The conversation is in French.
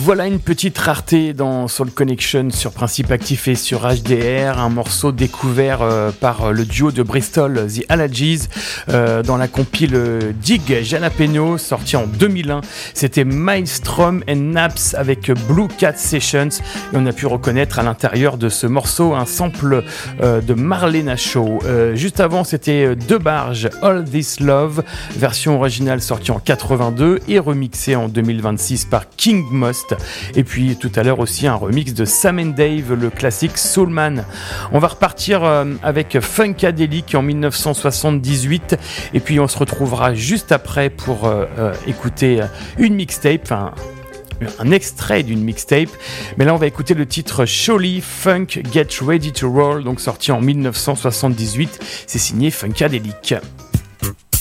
Voilà une petite rareté dans Soul Connection sur Principe Actif et sur HDR, un morceau découvert par le duo de Bristol, The Allergies, dans la compile Dig Jalapeno, sortie en 2001. C'était Maelstrom and Naps avec Blue Cat Sessions, et on a pu reconnaître à l'intérieur de ce morceau un sample de Marlena Shaw. Juste avant, c'était Deux Barges, All This Love, version originale sortie en 82 et remixée en 2026 par King Most. Et puis tout à l'heure aussi un remix de Sam & Dave, le classique Soulman. On va repartir avec Funkadelic en 1978, et puis on se retrouvera juste après pour écouter une mixtape, un extrait d'une mixtape, mais là on va écouter le titre Surely Funk Get Ready to Roll, donc sorti en 1978, c'est signé Funkadelic.